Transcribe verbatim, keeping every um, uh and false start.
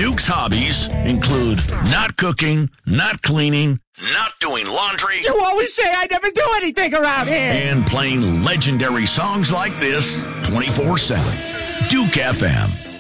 Duke's hobbies include not cooking, not cleaning, not doing laundry. You always say I never do anything around here. And playing legendary songs like this twenty-four seven. Duke F M.